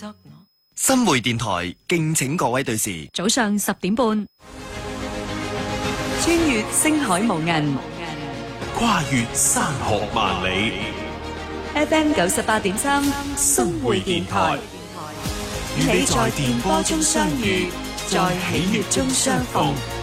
得我。 新匯電台敬請各位對視。 早上10點半，穿越星海無垠， 跨越山河萬里。 FM 98.3新匯電台，與你在電波中相遇，在喜悅中相逢。